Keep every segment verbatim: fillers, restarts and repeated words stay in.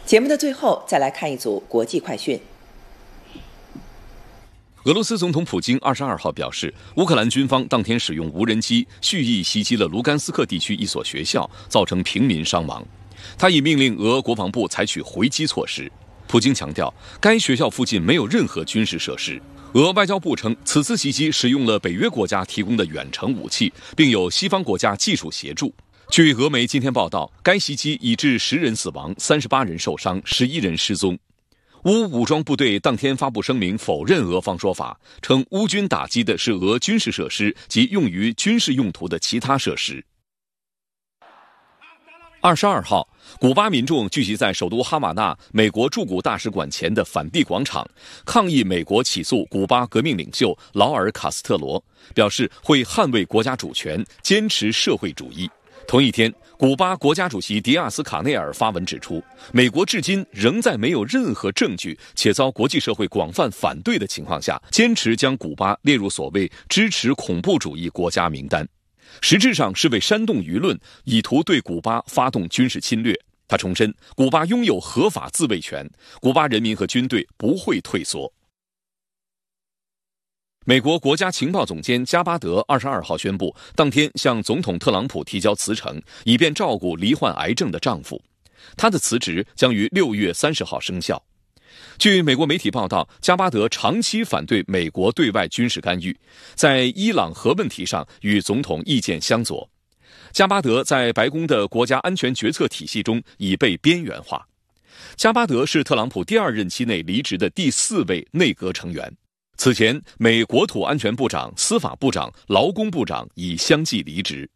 节目的最后，再来看一组国际快讯。 俄罗斯总统普京二十二号表示，乌克兰军方当天使用无人机蓄意袭击了卢甘斯克地区一所学校，造成平民伤亡。他已命令俄国防部采取回击措施。普京强调，该学校附近没有任何军事设施。俄外交部称，此次袭击使用了北约国家提供的远程武器，并有西方国家技术协助。据俄媒今天报道，该袭击已致十人死亡，三十八人受伤，十一人失踪。乌武装部队当天发布声明，否认俄方说法，称乌军打击的是俄军事设施及用于军事用途的其他设施。二十二号，古巴民众聚集在首都哈瓦那美国驻古大使馆前的反帝广场，抗议美国起诉古巴革命领袖劳尔·卡斯特罗，表示会捍卫国家主权，坚持社会主义。同一天，古巴国家主席迪亚斯卡内尔发文指出，美国至今仍在没有任何证据且遭国际社会广泛反对的情况下，坚持将古巴列入所谓支持恐怖主义国家名单，实质上是为煽动舆论，以图对古巴发动军事侵略。他重申，古巴拥有合法自卫权，古巴人民和军队不会退缩。美国国家情报总监加巴德二十二号宣布，当天向总统特朗普提交辞呈，以便照顾罹患癌症的丈夫。他的辞职将于六月三十号生效。据美国媒体报道，加巴德长期反对美国对外军事干预，在伊朗核问题上与总统意见相左。加巴德在白宫的国家安全决策体系中已被边缘化。加巴德是特朗普第二任期内离职的第四位内阁成员。此前，美国土安全部长、司法部长、劳工部长已相继离职。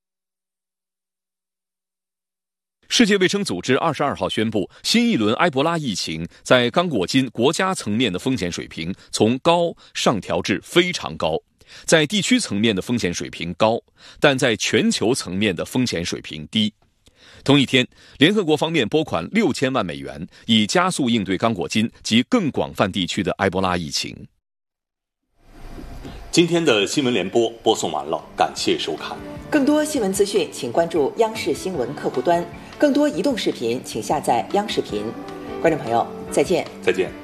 世界卫生组织二十二号宣布，新一轮埃博拉疫情在刚果金国家层面的风险水平从高上调至非常高，在地区层面的风险水平高，但在全球层面的风险水平低。同一天，联合国方面拨款六千万美元，以加速应对刚果金及更广泛地区的埃博拉疫情。 今天的新闻联播播送完了，感谢收看。 更多新闻资讯，请关注央视新闻客户端。更多移动视频，请下载央视频。观众朋友，再见。 再见。